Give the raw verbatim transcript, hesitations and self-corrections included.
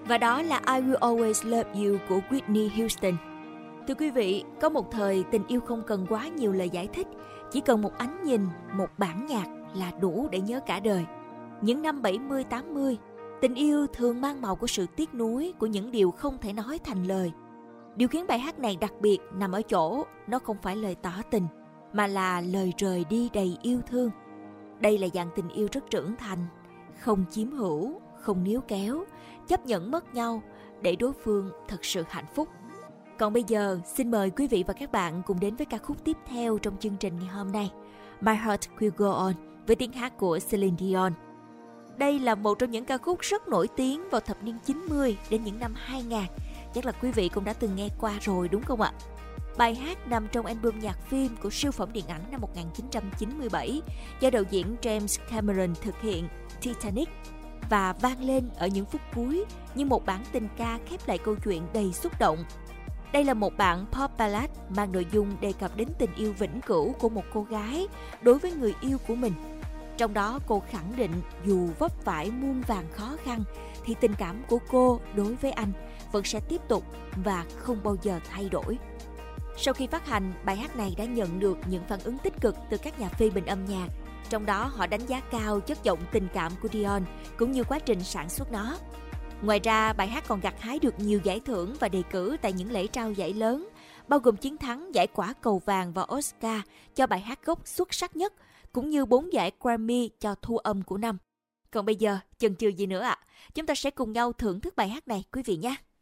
Và đó là I Will Always Love You của Whitney Houston. Thưa quý vị, có một thời tình yêu không cần quá nhiều lời giải thích, chỉ cần một ánh nhìn, một bản nhạc là đủ để nhớ cả đời. Những năm bảy mươi tám mươi, tình yêu thường mang màu của sự tiếc nuối, của những điều không thể nói thành lời. Điều khiến bài hát này đặc biệt nằm ở chỗ nó không phải lời tỏ tình, mà là lời rời đi đầy yêu thương. Đây là dạng tình yêu rất trưởng thành, không chiếm hữu, không níu kéo, chấp nhận mất nhau để đối phương thật sự hạnh phúc. Còn bây giờ, xin mời quý vị và các bạn cùng đến với ca khúc tiếp theo trong chương trình ngày hôm nay, My Heart Will Go On, với tiếng hát của Celine Dion. Đây là một trong những ca khúc rất nổi tiếng vào thập niên chín mươi đến những năm hai nghìn. Chắc là quý vị cũng đã từng nghe qua rồi đúng không ạ? Bài hát nằm trong album nhạc phim của siêu phẩm điện ảnh năm một nghìn chín trăm chín mươi bảy do đạo diễn James Cameron thực hiện, Titanic, và vang lên ở những phút cuối như một bản tình ca khép lại câu chuyện đầy xúc động. Đây là một bản pop ballad mang nội dung đề cập đến tình yêu vĩnh cửu của một cô gái đối với người yêu của mình. Trong đó cô khẳng định dù vấp phải muôn vàn khó khăn thì tình cảm của cô đối với anh vẫn sẽ tiếp tục và không bao giờ thay đổi. Sau khi phát hành, bài hát này đã nhận được những phản ứng tích cực từ các nhà phê bình âm nhạc. Trong đó họ đánh giá cao chất giọng tình cảm của Dion cũng như quá trình sản xuất nó. Ngoài ra, bài hát còn gặt hái được nhiều giải thưởng và đề cử tại những lễ trao giải lớn, bao gồm chiến thắng giải Quả Cầu Vàng và Oscar cho bài hát gốc xuất sắc nhất, cũng như bốn giải Grammy cho thu âm của năm. Còn bây giờ, chần chừ gì nữa ạ? À? Chúng ta sẽ cùng nhau thưởng thức bài hát này quý vị nhé!